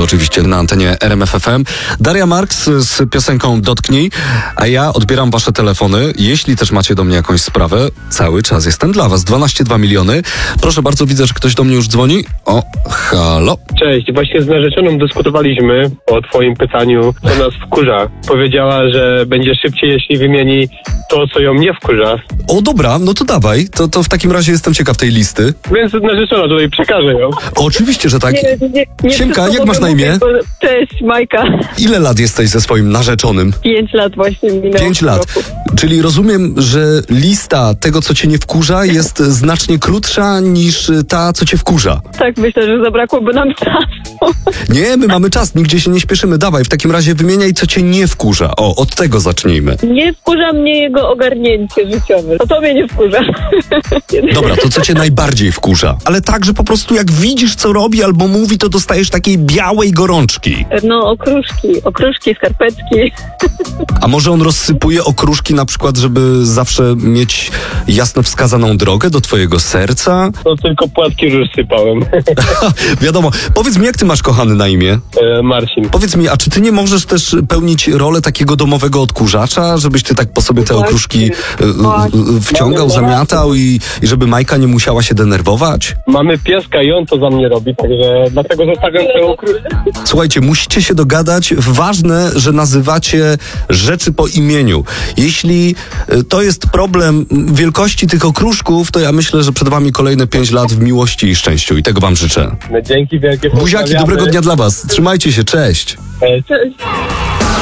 to oczywiście na antenie RMF FM. Daria Marks z piosenką Dotknij, a ja odbieram wasze telefony. Jeśli też macie do mnie jakąś sprawę, cały czas jestem dla was. 12,2 miliony. Proszę bardzo, widzę, że ktoś do mnie już dzwoni. O, halo. Cześć, właśnie z narzeczoną dyskutowaliśmy o twoim pytaniu, co nas wkurza. Powiedziała, że będzie szybciej, jeśli wymieni to, co ją nie wkurza. O, dobra, no to dawaj. To w takim razie jestem ciekaw tej listy. Więc narzeczona tutaj przekaże ją. Oczywiście, że tak. Nie Siemka, wszystko jak masz na mogę imię? mówić, bo... Cześć, Majka. Ile lat jesteś ze swoim narzeczonym? 5 lat właśnie minęło. 5 lat. Czyli rozumiem, że lista tego, co cię nie wkurza, jest znacznie krótsza niż ta, co cię wkurza. Tak, myślę, że zabrakłoby nam czasu. Nie, my mamy czas, nigdzie się nie śpieszymy. Dawaj, w takim razie wymieniaj, co cię nie wkurza. O, od tego zacznijmy. Nie wkurza mnie jego ogarnięcie życiowe. To mnie nie wkurza. Dobra, to co cię najbardziej wkurza? Ale tak, że po prostu jak widzisz, co robi albo mówi, to dostajesz takiej białej gorączki. No, okruszki, skarpetki. A może on rozsypuje okruszki na przykład, żeby zawsze mieć jasno wskazaną drogę do twojego serca? To tylko płatki już sypałem. Wiadomo. Powiedz mi, jak ty masz, kochany, na imię? Marcin. Powiedz mi, a czy ty nie możesz też pełnić rolę takiego domowego odkurzacza, żebyś ty tak po sobie te okruszki wciągał, zamiatał i żeby Majka nie musiała się denerwować? Mamy pieska i on to za mnie robi, także dlatego zostawiam te okruszki. Słuchajcie, musicie się dogadać. Ważne, że nazywacie rzeczy po imieniu. Jeśli to jest problem wielkości tych okruszków, to ja myślę, że przed wami kolejne 5 lat w miłości i szczęściu i tego wam życzę. No, dzięki wielkie. Buziaki, dobrego dnia dla was. Trzymajcie się, cześć. Cześć. Cześć.